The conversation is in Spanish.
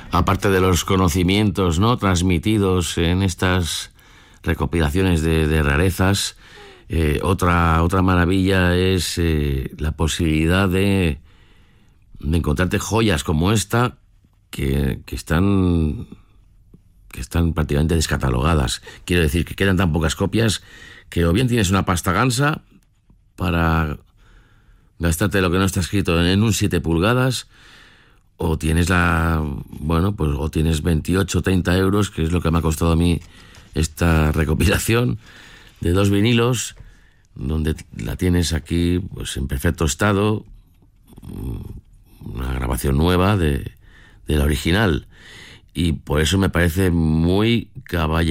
aparte de los conocimientos, ¿no?, transmitidos en estas recopilaciones de rarezas, otra maravilla es la posibilidad de encontrarte joyas como esta que están prácticamente descatalogadas. Quiero decir que quedan tan pocas copias que o bien tienes una pasta gansa para gastarte lo que no está escrito en un 7 pulgadas, o tienes o tienes 28 o 30 euros, que es lo que me ha costado a mí esta recopilación de 2 vinilos, donde la tienes aquí pues en perfecto estado, una grabación nueva de la original, y por eso me parece muy